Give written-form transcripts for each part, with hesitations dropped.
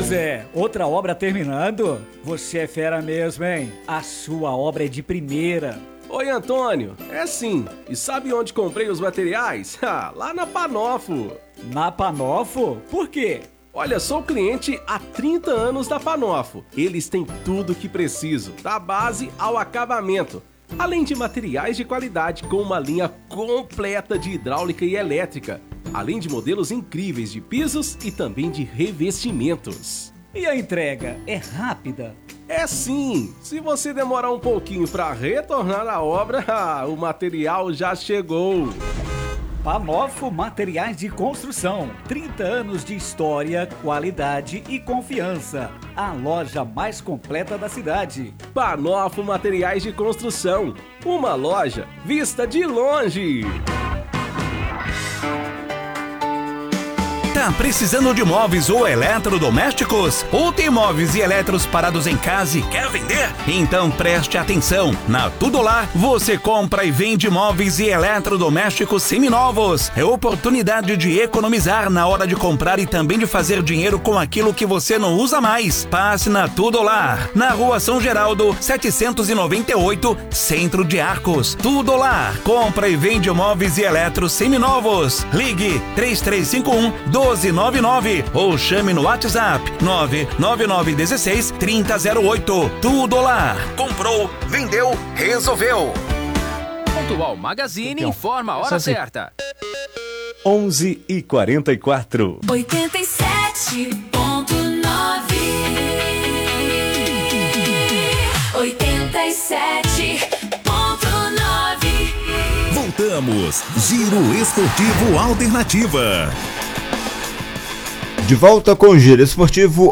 Pois é, outra obra terminando? Você é fera mesmo, hein? A sua obra é de primeira. Oi, Antônio. É sim. E sabe onde comprei os materiais? Lá na Panofo. Na Panofo? Por quê? Olha, sou cliente há 30 anos da Panofo. Eles têm tudo o que preciso, da base ao acabamento. Além de materiais de qualidade com uma linha completa de hidráulica e elétrica. Além de modelos incríveis de pisos e também de revestimentos. E a entrega é rápida? É sim! Se você demorar um pouquinho para retornar à obra, o material já chegou! Panofo Materiais de Construção. 30 anos de história, qualidade e confiança. A loja mais completa da cidade. Panofo Materiais de Construção. Uma loja vista de longe. Tá precisando de móveis ou eletrodomésticos? Ou tem móveis e eletros parados em casa e quer vender? Então preste atenção! Na Tudo Lá, você compra e vende móveis e eletrodomésticos seminovos. É oportunidade de economizar na hora de comprar e também de fazer dinheiro com aquilo que você não usa mais. Passe na Tudo Lá, na Rua São Geraldo, 798, Centro de Arcos. Tudo Lá, compra e vende móveis e eletros seminovos. Ligue 3351-1299 ou chame no WhatsApp 99916-3008. Tudo Lá. Comprou, vendeu, resolveu. Pontual Magazine informa a hora certa. 11h44. 87.9. 87.9. Voltamos. Giro Esportivo Alternativa. De volta com o Giro Esportivo,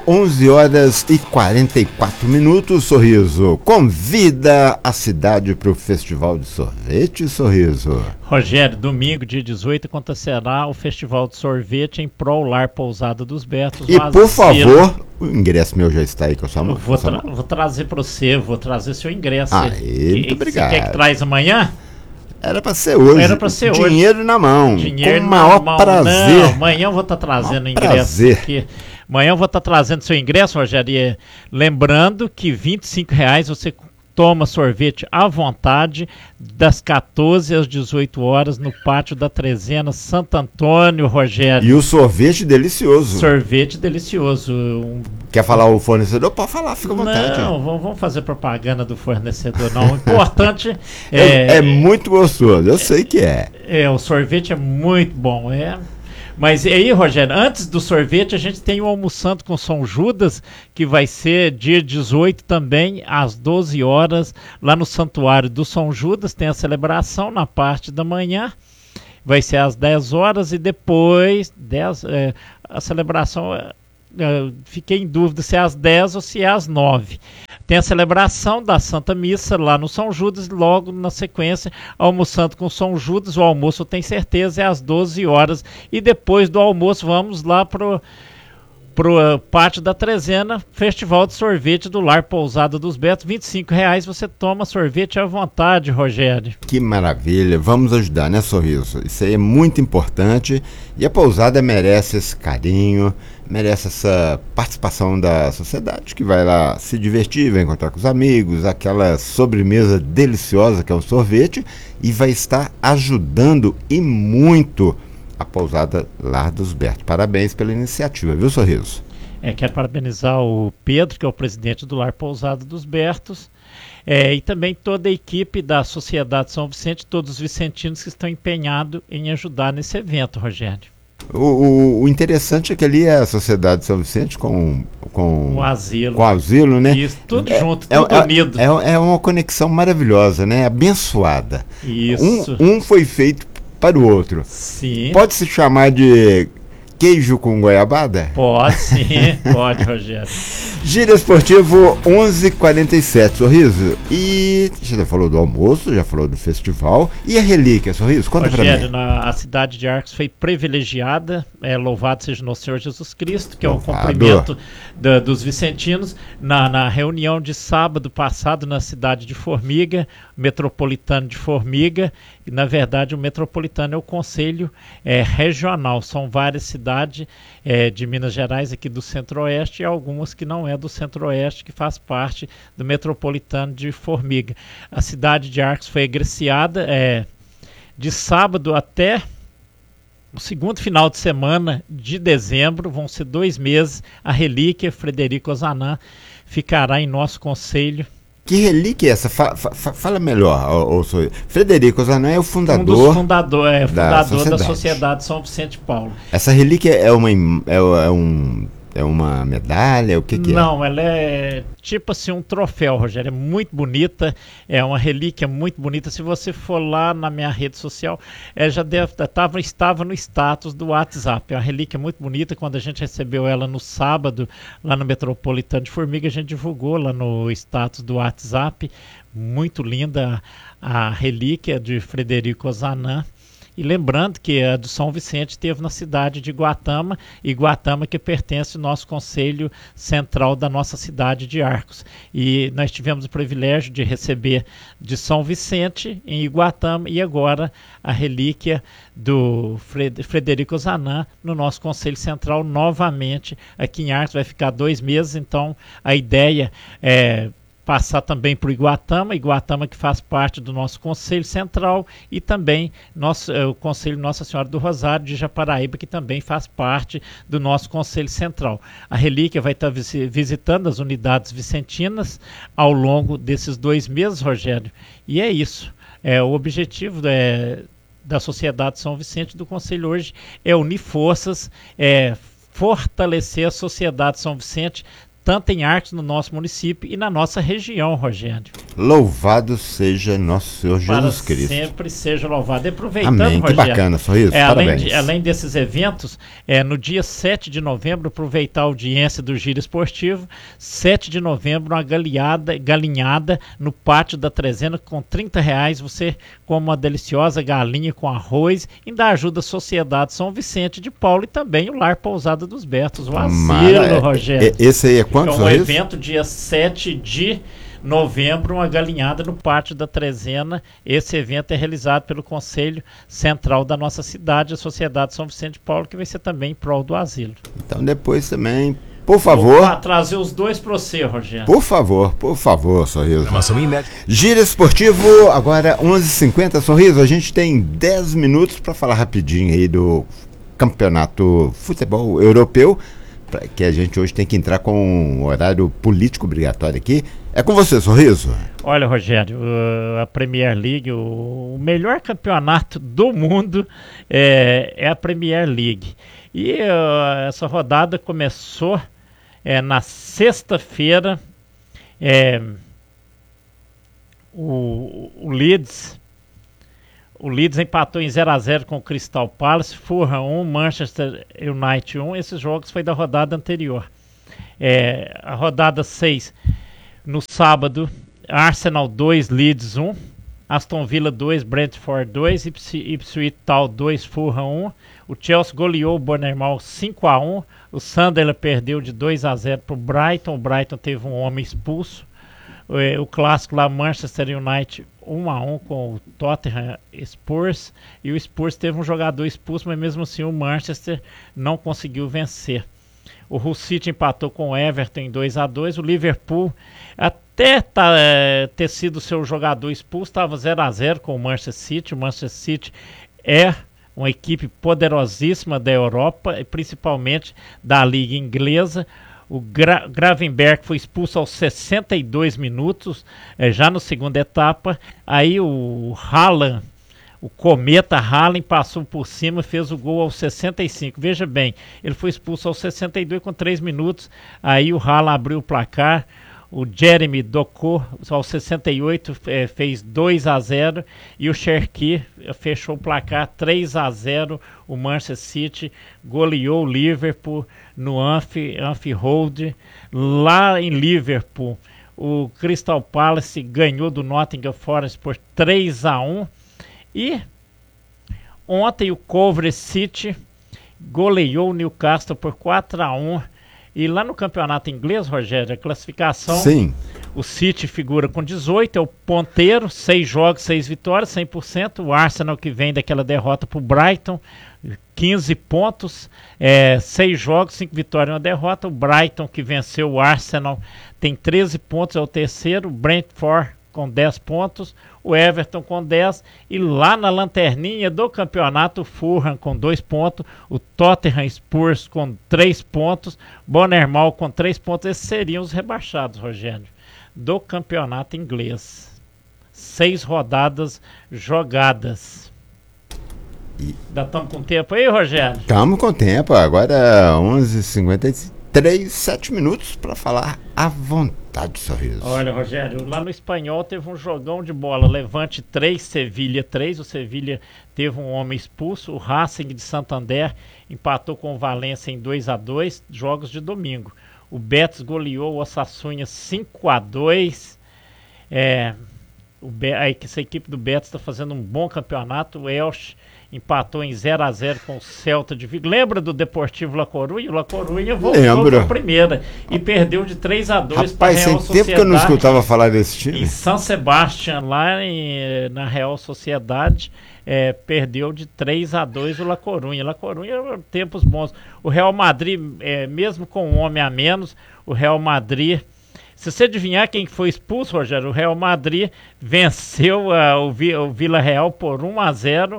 11h44. Sorriso convida a cidade para o Festival de Sorvete, Sorriso. Rogério, domingo, dia 18, acontecerá o Festival de Sorvete em Pro Lar Pousada dos Bertos. E por favor, o ingresso meu já está aí com a sua mão. Vou trazer para você, vou trazer seu ingresso. Muito obrigado. Você quer que traz amanhã? Era pra ser hoje. Dinheiro na mão. Dinheiro com o maior prazer. Não, amanhã eu vou estar trazendo o ingresso aqui. Amanhã eu vou estar trazendo seu ingresso, Rogério. Lembrando que R$25 você toma sorvete à vontade das 14 às 18 horas no pátio da Trezena, Santo Antônio, Rogério. E o sorvete delicioso. Sorvete delicioso. Quer falar o fornecedor? Pode falar, fica à vontade. Não, vamos fazer propaganda do fornecedor, não. O importante é muito gostoso, eu sei que é. O sorvete é muito bom, Mas aí, Rogério, antes do sorvete, a gente tem o Almoçando com São Judas, que vai ser dia 18 também, às 12 horas, lá no Santuário do São Judas. Tem a celebração na parte da manhã, vai ser às 10 horas e depois a celebração, fiquei em dúvida se é às 10 ou se é às 9. Tem a celebração da Santa Missa lá no São Judas, logo na sequência, Almoçando com São Judas. O almoço, eu tenho certeza, é às 12 horas. E depois do almoço, vamos lá pro pátio da Trezena, Festival de Sorvete do Lar Pousada dos Bertos. R$25 você toma sorvete à vontade, Rogério. Que maravilha, vamos ajudar, né, Sorriso? Isso aí é muito importante e a pousada merece esse carinho, merece essa participação da sociedade que vai lá se divertir, vai encontrar com os amigos, aquela sobremesa deliciosa que é o sorvete, e vai estar ajudando e muito a pousada Lar dos Bertos. Parabéns pela iniciativa, viu, Sorriso? Quero parabenizar o Pedro, que é o presidente do Lar Pousada dos Bertos, e também toda a equipe da Sociedade São Vicente, todos os vicentinos que estão empenhados em ajudar nesse evento, Rogério. O interessante é que ali é a Sociedade São Vicente com o asilo. Com o asilo, né? Isso, tudo junto, tudo unido. É uma conexão maravilhosa, né? Abençoada. Isso. Um foi feito para o outro. Sim. Pode se chamar de queijo com goiabada? Pode, sim. Pode, Rogério. Giro Esportivo 11h47, Sorriso. E você já falou do almoço, já falou do festival. E a relíquia, Sorriso? Conta Rogério, pra mim. a cidade de Arcos foi privilegiada. Louvado seja o nosso Senhor Jesus Cristo, que é o cumprimento dos vicentinos. Na reunião de sábado passado na cidade de Formiga, metropolitano de Formiga. E, na verdade, o metropolitano é o conselho regional. São várias cidades cidade de Minas Gerais, aqui do Centro-Oeste, e algumas que não é do Centro-Oeste, que faz parte do metropolitano de Formiga. A cidade de Arcos foi agraciada de sábado até o segundo final de semana de dezembro, vão ser 2 meses, a relíquia Frederico Ozanam ficará em nosso conselho. Que relíquia é essa? Fala melhor. Frederico Ozanam é o fundador. Um dos fundador da Sociedade São Vicente de Paulo. Essa relíquia é uma medalha? O que é? Não, ela é tipo assim um troféu, Rogério. É muito bonita, é uma relíquia muito bonita. Se você for lá na minha rede social, estava no status do WhatsApp. É uma relíquia muito bonita. Quando a gente recebeu ela no sábado, lá no Metropolitano de Formiga, a gente divulgou lá no status do WhatsApp. Muito linda a relíquia de Frederico Ozanam. E lembrando que a do São Vicente esteve na cidade de Iguatama, Iguatama que pertence ao nosso conselho central da nossa cidade de Arcos. E nós tivemos o privilégio de receber de São Vicente em Iguatama e agora a relíquia do Frederico Ozanam no nosso conselho central novamente aqui em Arcos. Vai ficar 2 meses, então a ideia é passar também para o Iguatama que faz parte do nosso Conselho Central, e também o Conselho Nossa Senhora do Rosário de Japaraíba, que também faz parte do nosso Conselho Central. A relíquia vai estar visitando as unidades vicentinas ao longo desses 2 meses, Rogério, e é isso. O objetivo da Sociedade São Vicente do Conselho hoje é unir forças, fortalecer a Sociedade São Vicente, tanto em Arcos, no nosso município e na nossa região, Rogério. Louvado seja nosso Senhor Jesus Cristo. Sempre seja louvado. E aproveitando, amém, Rogério, que bacana, Sorriso, parabéns. Além desses eventos, no dia 7 de novembro, aproveitar a audiência do Giro Esportivo, 7 de novembro, uma galinhada no pátio da Trezena com R$30, você come uma deliciosa galinha com arroz, ainda ajuda a Sociedade São Vicente de Paulo e também o Lar Pousada dos Bertos, o asilo, Rogério. Esse aí é quanto? É um evento dia 7 de novembro, uma galinhada no pátio da Trezena. Esse evento é realizado pelo Conselho Central da nossa cidade, a Sociedade São Vicente de Paulo, que vai ser também em prol do asilo. Então depois também, por favor... Vou trazer os 2 para você, Rogério. Por favor, Sorriso. Giro Esportivo, agora 11h50, Sorriso. A gente tem 10 minutos para falar rapidinho aí do Campeonato Futebol Europeu, que a gente hoje tem que entrar com um horário político obrigatório aqui. É com você, Sorriso. Olha, Rogério, a Premier League, o melhor campeonato do mundo é a Premier League. E essa rodada começou na sexta-feira. O Leeds empatou em 0-0 com o Crystal Palace, Fulham 1, Manchester United 1. Esses jogos foi da rodada anterior. A rodada 6, no sábado, Arsenal 2, Leeds 1, Aston Villa 2, Brentford 2, Ipswich Town 2, Fulham 1. O Chelsea goleou o Bournemouth 5-1. O Sunderland perdeu de 2-0 para o Brighton. O Brighton teve um homem expulso. O clássico lá, Manchester United 1-1 com o Tottenham Spurs, e o Spurs teve um jogador expulso, mas mesmo assim o Manchester não conseguiu vencer. O Hull City empatou com o Everton em 2-2. O Liverpool, até ter sido seu jogador expulso, estava 0-0 com o Manchester City. O Manchester City é uma equipe poderosíssima da Europa, e principalmente da Liga Inglesa. O Gravenberch foi expulso aos 62 minutos, já na segunda etapa. Aí o Haaland, o cometa Haaland, passou por cima, fez o gol aos 65. Veja bem, ele foi expulso aos 62 com 3 minutos. Aí o Haaland abriu o placar. O Jeremy Doku, aos 68, fez 2-0. E o Cherki fechou o placar 3-0. O Manchester City goleou o Liverpool no Anfield. Lá em Liverpool, o Crystal Palace ganhou do Nottingham Forest por 3-1. E ontem o Coventry City goleou o Newcastle por 4-1. E lá no campeonato inglês, Rogério, a classificação... Sim. O City figura com 18, é o ponteiro, 6 jogos, 6 vitórias, 100%. O Arsenal, que vem daquela derrota para o Brighton, 15 pontos, 6 jogos, 5 vitórias e 1 derrota. O Brighton, que venceu o Arsenal, tem 13 pontos, é o terceiro. O Brentford com 10 pontos, o Everton com 10, e lá na lanterninha do campeonato, o Fulham com 2 pontos, o Tottenham Spurs com 3 pontos, Bournemouth com 3 pontos. Esses seriam os rebaixados, Rogério, do campeonato inglês. 6 rodadas jogadas. Ainda estamos com tempo aí, Rogério? Estamos com tempo, agora 11h53, 7 minutos para falar à vontade, Sorriso. Olha, Rogério, lá no Espanhol teve um jogão de bola, Levante 3, Sevilha 3, o Sevilha teve um homem expulso, o Racing de Santander empatou com o Valência em 2-2, jogos de domingo. O Betis goleou o Osasuna 5-2, essa equipe do Betis está fazendo um bom campeonato. O Elche empatou em 0-0 com o Celta de Vigo. Lembra do Deportivo La Coruña? O La Coruña voltou para a primeira e perdeu de 3-2 para a Real Sociedade. Rapaz, tem tempo que eu não escutava falar desse time. Em San Sebastián, lá na Real Sociedade, perdeu de 3-2 o La Coruña. La Coruña, tempos bons. O Real Madrid, mesmo com um homem a menos, o Real Madrid... Se você adivinhar quem foi expulso, Rogério, o Real Madrid venceu o Vila Real por 1-0.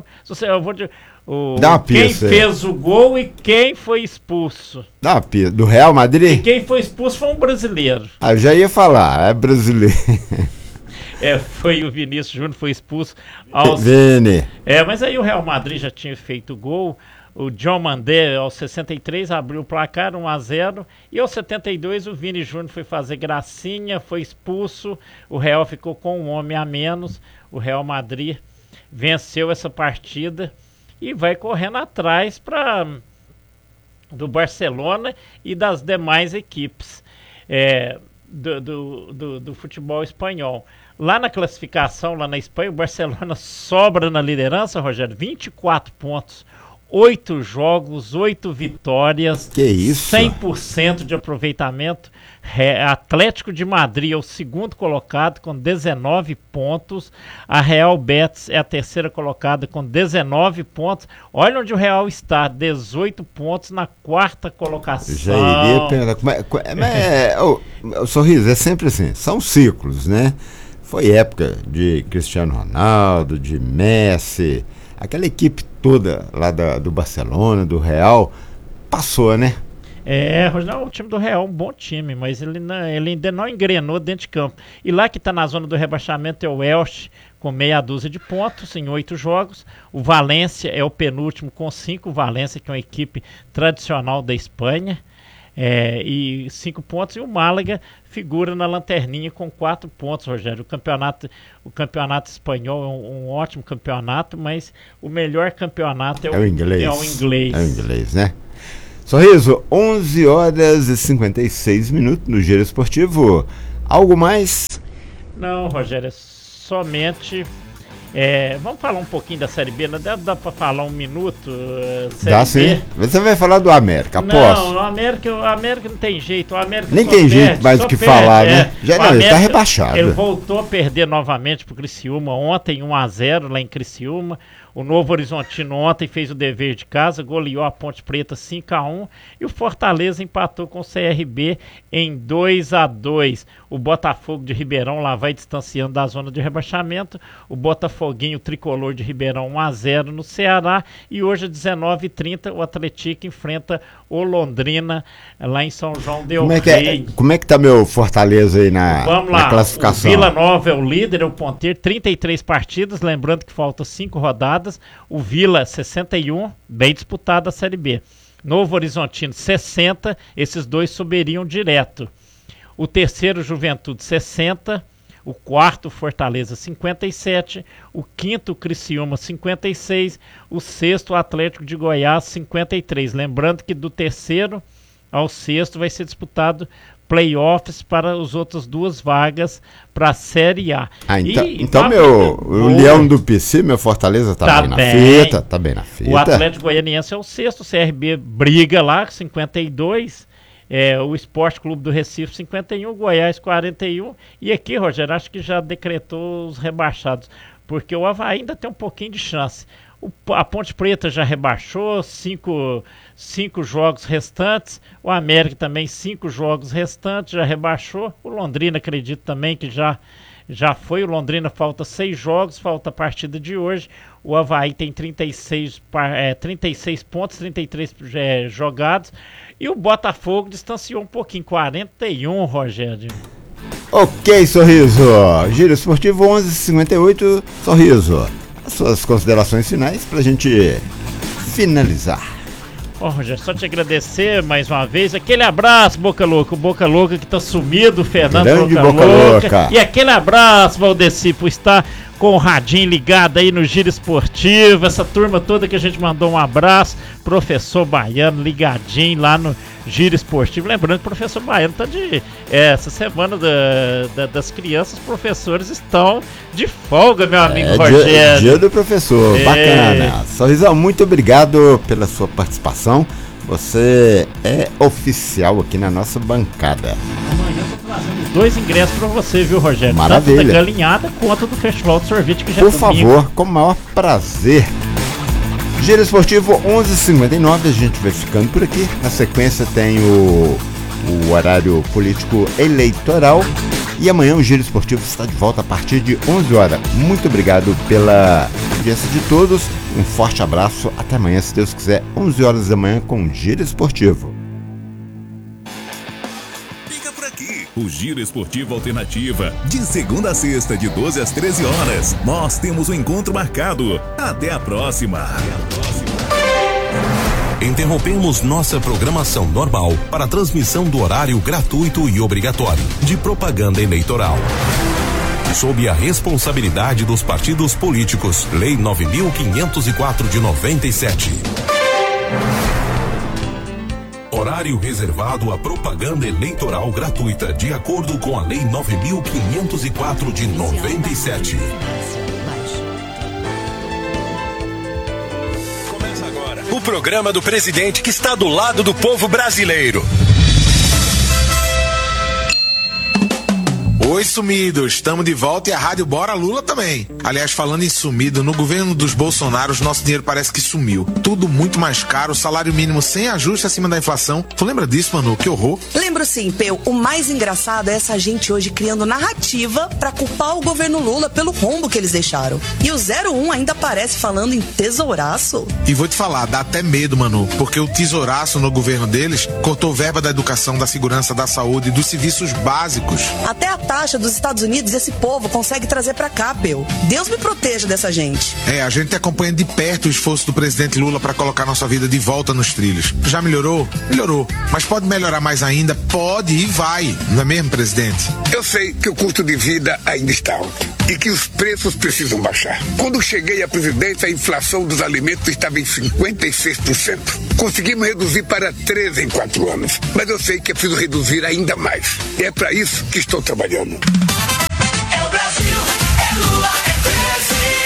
Quem fez o gol e quem foi expulso. Dá uma pista. Do Real Madrid? E quem foi expulso foi um brasileiro. Eu já ia falar, é brasileiro. Foi o Vinícius Júnior, foi expulso. Vini. Mas aí o Real Madrid já tinha feito o gol. O John Mandé, aos 63, abriu o placar 1-0. E aos 72, o Vini Júnior foi fazer gracinha, foi expulso. O Real ficou com um homem a menos. O Real Madrid venceu essa partida e vai correndo atrás do Barcelona e das demais equipes do futebol espanhol. Lá na classificação, lá na Espanha, o Barcelona sobra na liderança, Rogério, 24 pontos. 8 jogos, 8 vitórias, que isso? 100% de aproveitamento. Atlético de Madrid é o segundo colocado com 19 pontos. A Real Betis é a terceira colocada com 19 pontos. Olha onde o Real está, 18 pontos na quarta colocação. Já iria perguntar. Sorriso, é sempre assim, são ciclos, né? Foi época de Cristiano Ronaldo, de Messi, aquela equipe toda lá do Barcelona, do Real, passou, né? O time do Real é um bom time, mas ele ainda não engrenou dentro de campo. E lá que está na zona do rebaixamento é o Elche, com meia dúzia de pontos em 8 jogos. O Valência é o penúltimo com 5. O Valência, que é uma equipe tradicional da Espanha, e 5 pontos. E o Málaga figura na lanterninha com 4 pontos, Rogério. O campeonato espanhol é um ótimo campeonato, mas o melhor campeonato é o inglês. É o inglês, né? Sorriso, 11h56 no Giro Esportivo. Algo mais? Não, Rogério, é somente... vamos falar um pouquinho da Série B, não dá pra falar um minuto? Dá sim. Você vai falar do América, aposto. Não, o América não tem jeito. O América nem tem jeito mais do que falar, né? Ele tá rebaixado. Ele voltou a perder novamente pro Criciúma ontem, 1-0 lá em Criciúma. O Novo Horizontino ontem fez o dever de casa, goleou a Ponte Preta 5-1 e o Fortaleza empatou com o CRB em 2-2. O Botafogo de Ribeirão lá vai distanciando da zona de rebaixamento. O Botafoguinho tricolor de Ribeirão 1-0 no Ceará. E hoje, às 19h30, o Atlético enfrenta o Londrina lá em São João del Rei. Como é que tá meu Fortaleza aí na classificação? O Vila Nova é o líder, é o ponteiro, 33 partidas, lembrando que faltam 5 rodadas. O Vila 61, bem disputado a Série B. Novo Horizontino 60, esses dois subiriam direto. O terceiro Juventude 60, o quarto Fortaleza 57, o quinto Criciúma 56, o sexto Atlético de Goiás 53. Lembrando que do terceiro ao sexto vai ser disputado playoffs para as outras 2 vagas para a Série A. Então o Leão do PC, meu Fortaleza, tá bem na fita. O Atlético Goianiense é o sexto, o CRB briga lá com 52, o Esporte Clube do Recife 51, Goiás 41, e aqui, Rogério, acho que já decretou os rebaixados, porque o Avaí ainda tem um pouquinho de chance. A Ponte Preta já rebaixou, 5 jogos restantes, o América também 5 jogos restantes, já rebaixou, o Londrina acredito também que já foi, o Londrina falta 6 jogos, falta a partida de hoje, o Avaí tem 36 pontos, 33 jogados, e o Botafogo distanciou um pouquinho, 41, Rogério. Ok, Sorriso. Giro Esportivo 11:58, Sorriso. As suas considerações finais pra gente finalizar. Rogério, só te agradecer mais uma vez. Aquele abraço, Boca Louca. O Boca Louca que tá sumido, Fernando Grande Boca Louca. E aquele abraço, Valdeci, por estar com o radinho ligado aí no Giro Esportivo. Essa turma toda que a gente mandou um abraço. Professor Baiano ligadinho lá no Giro Esportivo. Lembrando que o professor Baiano tá essa semana das crianças, os professores estão de folga, meu amigo Rogério. Dia do professor, bacana. Sorrisão, muito obrigado pela sua participação. Você é oficial aqui na nossa bancada. Amanhã eu tô trazendo 2 ingressos pra você, viu, Rogério? Maravilha. Tanto da Galinhada quanto do Festival de Sorvete, que já Por favor, com o maior prazer. Giro Esportivo 11:59, a gente vai ficando por aqui. Na sequência tem o horário político eleitoral. E amanhã o Giro Esportivo está de volta a partir de 11 horas. Muito obrigado pela audiência de todos. Um forte abraço. Até amanhã, se Deus quiser, 11 horas da manhã com o Giro Esportivo. Fica por aqui. O Giro Esportivo Alternativa. De segunda a sexta, de 12 às 13 horas. Nós temos um encontro marcado. Até a próxima. Interrompemos nossa programação normal para a transmissão do horário gratuito e obrigatório de propaganda eleitoral. Sob a responsabilidade dos partidos políticos, Lei 9.504 de 97. Horário reservado à propaganda eleitoral gratuita, de acordo com a Lei 9.504 de 97. O programa do presidente que está do lado do povo brasileiro. Oi, sumidos, estamos de volta e a Rádio Bora Lula também. Aliás, falando em sumido, no governo dos Bolsonaros, nosso dinheiro parece que sumiu. Tudo muito mais caro, salário mínimo sem ajuste acima da inflação. Tu lembra disso, Manu? Que horror. Lembro sim, Peu. O mais engraçado é essa gente hoje criando narrativa pra culpar o governo Lula pelo rombo que eles deixaram. E o 01 ainda aparece falando em tesouraço. E vou te falar, dá até medo, Manu, porque o tesouraço no governo deles cortou verba da educação, da segurança, da saúde e dos serviços básicos. Até a taxa dos Estados Unidos esse povo consegue trazer pra cá, Peu. Deus me proteja dessa gente. A gente acompanha de perto o esforço do presidente Lula pra colocar nossa vida de volta nos trilhos. Já melhorou? Melhorou. Mas pode melhorar mais ainda? Pode e vai. Não é mesmo, presidente? Eu sei que o custo de vida ainda está alto e que os preços precisam baixar. Quando cheguei à presidência, a inflação dos alimentos estava em 56%. Conseguimos reduzir para 13% em 4 anos. Mas eu sei que é preciso reduzir ainda mais. E é para isso que estou trabalhando. É o Brasil, é Lula, é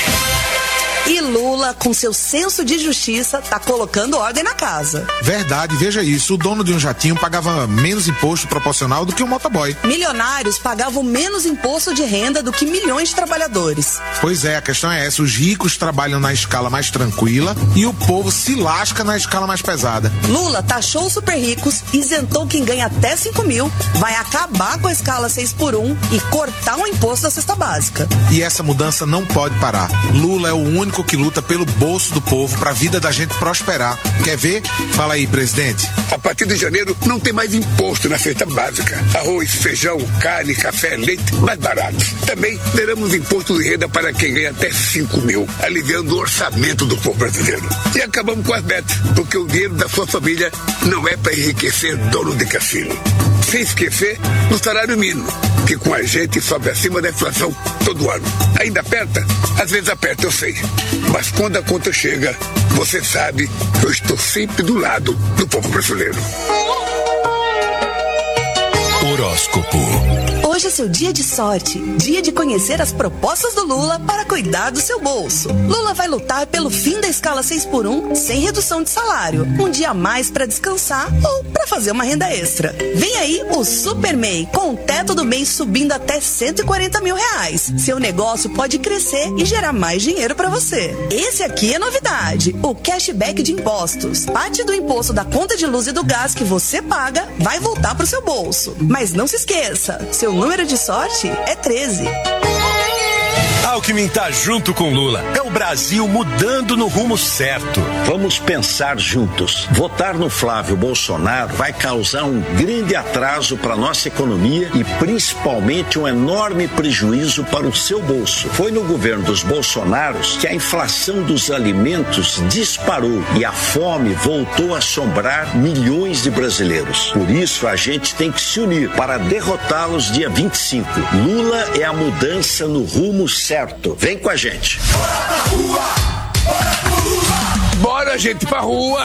13. E Lula, com seu senso de justiça, tá colocando ordem na casa. Verdade, veja isso. O dono de um jatinho pagava menos imposto proporcional do que um motoboy. Milionários pagavam menos imposto de renda do que milhões de trabalhadores. Pois é, a questão é essa. Os ricos trabalham na escala mais tranquila e o povo se lasca na escala mais pesada. Lula taxou os super ricos, isentou quem ganha até 5 mil, vai acabar com a escala 6x1 e cortar o imposto da cesta básica. E essa mudança não pode parar. Lula é o único que luta pelo bolso do povo, pra vida da gente prosperar. Quer ver? Fala aí, presidente. A partir de janeiro não tem mais imposto na cesta básica. Arroz, feijão, carne, café, leite, mais baratos. Também teremos imposto de renda para quem ganha até 5 mil, aliviando o orçamento do povo brasileiro. E acabamos com as betas, porque o dinheiro da sua família não é para enriquecer dono de cassino. Sem esquecer do salário mínimo, que com a gente sobe acima da inflação todo ano. Ainda aperta? Às vezes aperta, eu sei. Mas quando a conta chega, você sabe que eu estou sempre do lado do povo brasileiro. Horóscopo. Hoje é seu dia de sorte, dia de conhecer as propostas do Lula para cuidar do seu bolso. Lula vai lutar pelo fim da escala 6x1 sem redução de salário, um dia a mais para descansar ou para fazer uma renda extra. Vem aí o Super MEI, com o teto do mês subindo até R$140 mil. Seu negócio pode crescer e gerar mais dinheiro para você. Esse aqui é novidade, o cashback de impostos. Parte do imposto da conta de luz e do gás que você paga vai voltar pro seu bolso. Mas não se esqueça, seu número de sorte é 13. Alckmin tá junto com Lula. É o Brasil mudando no rumo certo. Vamos pensar juntos. Votar no Flávio Bolsonaro vai causar um grande atraso para nossa economia e principalmente um enorme prejuízo para o seu bolso. Foi no governo dos Bolsonaros que a inflação dos alimentos disparou e a fome voltou a assombrar milhões de brasileiros. Por isso a gente tem que se unir para derrotá-los dia 25. Lula é a mudança no rumo certo. Vem com a gente. Bora, gente, pra rua!